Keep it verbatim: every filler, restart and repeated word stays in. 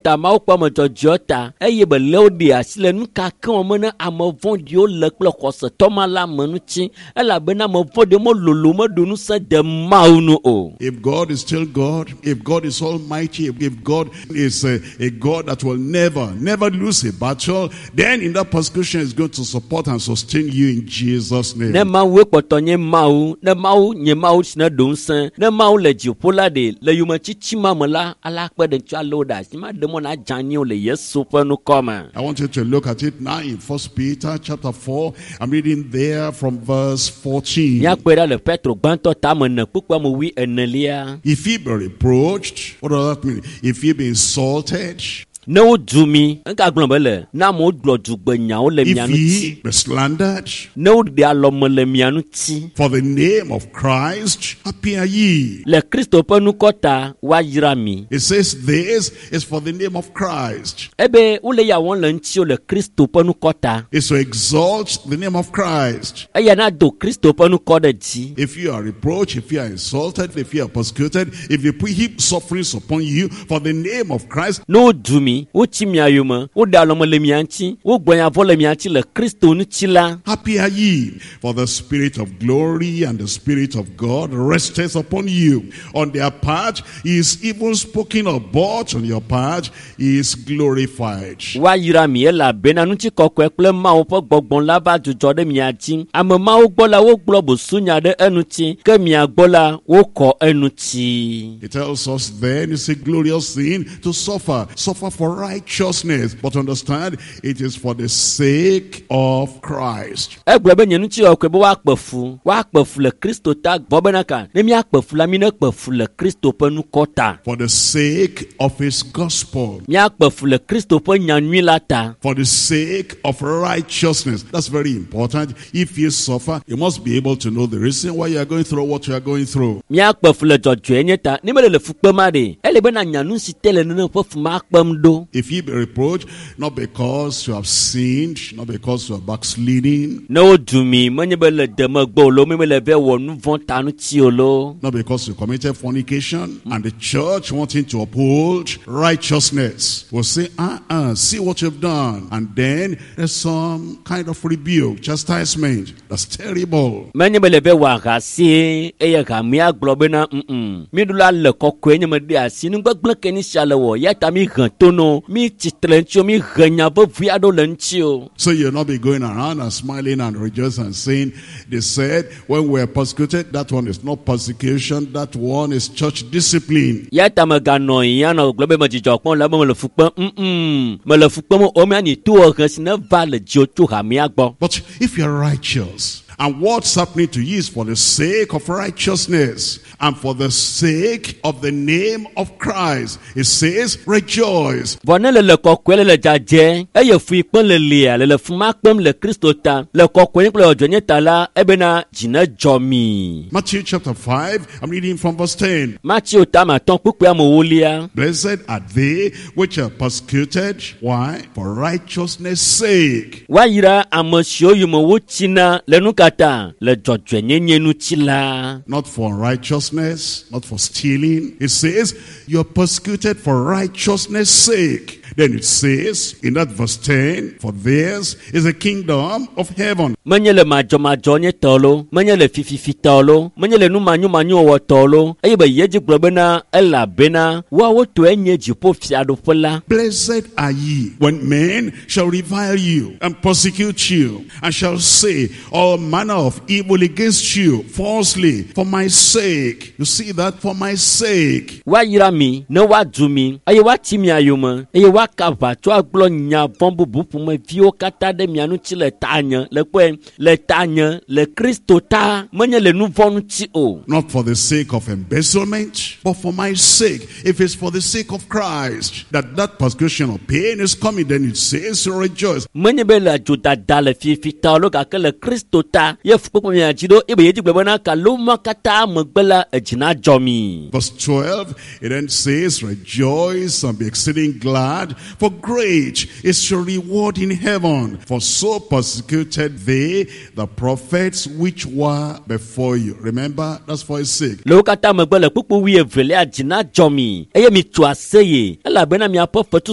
ta mawo kpɔ me dzɔdzɔ ta eye be le wo ɖe asi le nu kake wɔm ne ame vɔ̃ɖiwo le kple xɔsetɔ ma la me ŋuti elabena ame vɔ̃ɖiwo me lolo meɖo ŋusẽ de Mawu nu o. If God is still God, if God is almighty, if, if God is a, a God that will never, never lose a battle, then in that persecution is going to support and sustain you in Jesus' name. Ne Mawu ekpɔtɔ nye Mawu, ne Mawu nye Mawu si ne ɖo ŋusẽ, ne Mawu le dziƒo la ɖe le yometsitsi ma me la ala kpe ɖe ŋutsu alo ɖe asi ma ɖe mɔ na dzanyiwo le Yesu ƒe nukɔme. I want you to look at it now in First Peter chapter four. I'm reading there from verse fourteen. Míakpɔe ɖa le Petro gbãtɔ tame ne kpukpua me wi enelia. If ye be reproached, what does that mean? If ye be insulted, ne wo du mi, enka gblɔ be le, na mo gblɔ dzugbenyawo le mia if ŋuti. ye be slandered, Ne wo ɖe alɔme le mia ŋuti. for the name of Christ, happy are ye. Le Kristo ƒe nukɔ ta, woayra mi. It says this is for the name of Christ. Ebe wole ya wɔm le ŋuti le Kristo ƒe nukɔ ta. It's to exalt the name of Christ. Eya na do Kristo ƒe nukɔ ɖe dzi. If you are reproached, if you are insulted, if you are persecuted, if they put heap sufferings upon you for the name of Christ, Ne wo du mi, wo tsi mia yome, wo ɖe alɔme le mia ŋuti, wo gbɔnya vɔ le mia ŋuti le Kristo ŋuti la. happy are ye, for the Spirit of glory and the Spirit of God resteth upon you. On their part, he is even spoken of, but on your part, he is glorified. Woayra mi elabena ŋuti kɔkɔe kple Mawu ƒe gbɔgbɔ la va dzudzɔ ɖe mia dzi. Ame mawo gbɔ la wogblɔ bosunya ɖe eŋuti, ke mia gbɔ la wokɔ eŋuti. It tells us then it's a glorious thing to suffer, suffer for righteousness. But understand, it is for the sake of Christ. Egblɔ be nye ŋuti kɔkɔe be woakpe fu, woakpe fu le Kristo ta gbɔ bena ka, ne míakpe fu la mi nekpe fu le Kristo ƒe nukɔ ta. For the sake of his gospel. Míakpe fu le Kristo ƒe nyanyui la ta. For the sake of righteousness. That's very important. If you suffer, you must be able to know the reason why you are going through what you are going through. Míakpe fu le dzɔdzɔe nye ta, ne mele le fukpe ma ɖe, ele bena nyanu si te le nene ƒe fu ma kpem ɖo. If you be reproached, not because you have sinned, not because you are backsliding, Ne wo du mi, menye be le deme gbɔ o lo, me le be wɔ nu vɔ̃ ta ŋuti o lo. not because you committed fornication, and the church wanting to uphold righteousness will say, uh-uh, see what you've done. And then there's some kind of rebuke, chastisement. That's terrible. Menye be le be wɔ ahasi, eye ha míagblɔ bena mm mi ɖu la le kɔkɔe nye me ɖe asi, nugbegblẽ ke ni sia le wɔ, ya ta mi hẽ to no, mi tsitre ŋuti o, mi hẽ nya vevi aɖewo le ŋuti o. So you'll not be going around and smiling and rejoicing and saying, they said, when we're persecuted, that one is not persecution, that one is church discipline. Ya ta me ganɔ yi ya nɔ gblɔ be me dzidzɔ kpɔm le be me le fu kpem, mm me le fu kpem o mia ni to hẽ si ne va le dziwo tso ha mia gbɔ. But if you're righteous, and what's happening to you is for the sake of righteousness and for the sake of the name of Christ. It says, rejoice. Vɔ ne le le kɔkɔe le le dzadze, eye fu kpem le lia le le fu ma kpem le Kristo ta, le kɔkɔe kple ɔdzɔ nye ta la, ebena dzi ne dzɔ mi. Matthew chapter five, I'm reading from verse ten. Matthew tama tɔn kpukpui ame wolia. Blessed are they which are persecuted. Why? For righteousness' sake. Woayra ame siwo yome wotsina le nu kata le dzɔdzɔenyenye ŋuti la. Not for righteousness, not for stealing. It says, you're persecuted for righteousness' sake. Then it says in that verse ten, for theirs is the kingdom of heaven. Menye le madzɔmadzɔ nye tɔ lo, menye le fififi tɔ lo, menye le numanyomanyo wɔ tɔ lo, eye be ye dzi gblɔ bena elabena woawo tɔe nye dziƒo fiaɖoƒe la. Blessed are ye when men shall revile you and persecute you and shall say all manner of evil against you falsely for my sake. You see that? For my sake. Woayra mi ne woadu mi, eye woati mia yome, eye woaka aʋatso agblɔ nya vɔ̃ bubu ƒomeviwo katã ɖe mia ŋuti le tanye, le kpɔe, le tanye, le Kristo ta, menye le nu vɔ̃ ŋuti o. Not for the sake of embezzlement, but for my sake. If it's for the sake of Christ, that that persecution or pain is coming, then it says rejoice. Menye be le adzodada le fifi ta lo, gake le Kristo ta, ye fukpekpe mia dzi ɖo, ebe ye dzi gblɔ bena kalo ma katã megbe la edzi na dzɔ mi. Verse twelve, it then says, rejoice and be exceeding glad, for great is your reward in heaven. For so persecuted they the prophets which were before you. Remember, that's for his sake. Le wo katã megbe le kpukpu wi evelia dzi na dzɔ mi, eye mi tu aseye, elabena miaƒe fetu